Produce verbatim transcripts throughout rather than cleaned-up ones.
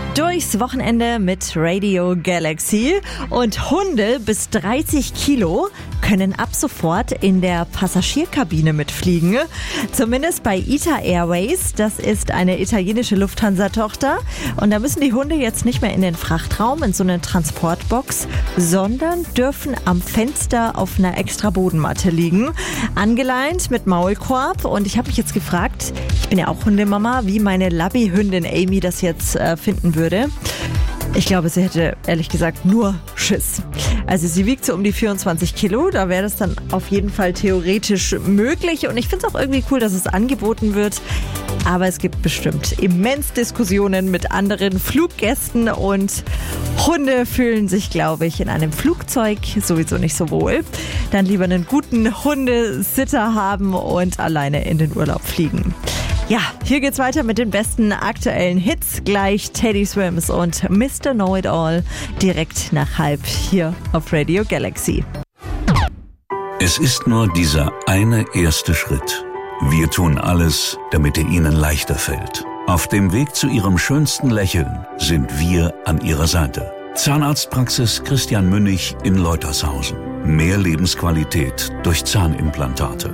Durchs Wochenende mit Radio Galaxy und Hunde bis dreißig Kilo können ab sofort in der Passagierkabine mitfliegen. Zumindest bei ITA Airways, das ist eine italienische Lufthansa-Tochter. Und da müssen die Hunde jetzt nicht mehr in den Frachtraum, in so eine Transportbox, sondern dürfen am Fenster auf einer extra Bodenmatte liegen. Angeleint mit Maulkorb. Und ich habe mich jetzt gefragt, ich bin ja auch Hundemama, wie meine Labby-Hündin Amy das jetzt äh, finden würde. Ich glaube, sie hätte ehrlich gesagt nur Schiss. Also sie wiegt so um die vierundzwanzig Kilo, da wäre das dann auf jeden Fall theoretisch möglich. Und ich finde es auch irgendwie cool, dass es angeboten wird. Aber es gibt bestimmt immens Diskussionen mit anderen Fluggästen und Hunde fühlen sich, glaube ich, in einem Flugzeug sowieso nicht so wohl. Dann lieber einen guten Hundesitter haben und alleine in den Urlaub fliegen. Ja, hier geht's weiter mit den besten aktuellen Hits. Gleich Teddy Swims und Mister Know-It-All direkt nach halb hier auf Radio Galaxy. Es ist nur dieser eine erste Schritt. Wir tun alles, damit er Ihnen leichter fällt. Auf dem Weg zu Ihrem schönsten Lächeln sind wir an Ihrer Seite. Zahnarztpraxis Christian Münnig in Leutershausen. Mehr Lebensqualität durch Zahnimplantate.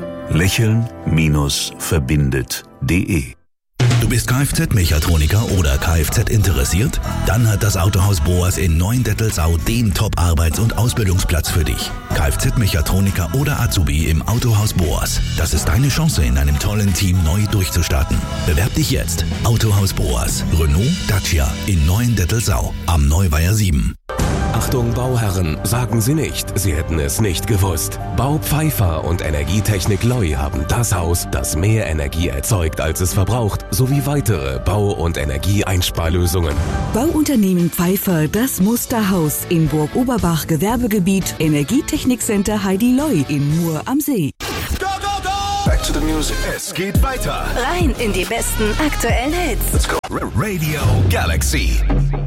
Lächeln-verbindet punkt de. Du bist Kfz-Mechatroniker oder Kfz interessiert? Dann hat das Autohaus Boas in Neuendettelsau den Top-Arbeits- und Ausbildungsplatz für dich. Kfz-Mechatroniker oder Azubi im Autohaus Boas. Das ist deine Chance, in einem tollen Team neu durchzustarten. Bewerb dich jetzt. Autohaus Boas. Renault, Dacia in Neuendettelsau am Neuweiher sieben. Achtung Bauherren, sagen Sie nicht, Sie hätten es nicht gewusst. Bau Pfeiffer und Energietechnik Loi haben das Haus, das mehr Energie erzeugt, als es verbraucht, sowie weitere Bau- und Energieeinsparlösungen. Bauunternehmen Pfeiffer, das Musterhaus in Burg Oberbach, Gewerbegebiet, Energietechnikcenter Heidi Loi in Mur am See. Go, go, go! Back to the music. Es geht weiter. Rein in die besten aktuellen Hits. Let's go. Radio Galaxy.